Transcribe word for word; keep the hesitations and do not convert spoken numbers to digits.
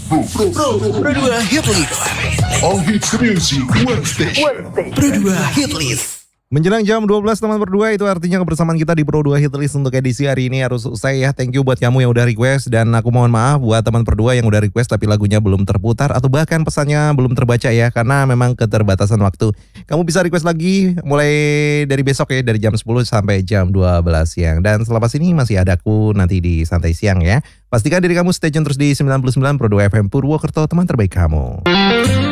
Pro, Pro dua Hitlist. All hits music, one station. Pro dua Hitlist. Menjelang jam dua belas teman berdua, itu artinya kebersamaan kita di Pro dua Hitlist untuk edisi hari ini harus usai ya. Thank you buat kamu yang udah request, dan aku mohon maaf buat teman berdua yang udah request tapi lagunya belum terputar atau bahkan pesannya belum terbaca ya, karena memang keterbatasan waktu. Kamu bisa request lagi mulai dari besok ya, dari jam sepuluh sampai jam dua belas siang. Dan selepas ini masih ada aku nanti di Santai Siang ya. Pastikan diri kamu stay tune terus di sembilan puluh sembilan Pro dua F M Purwokerto, teman terbaik kamu.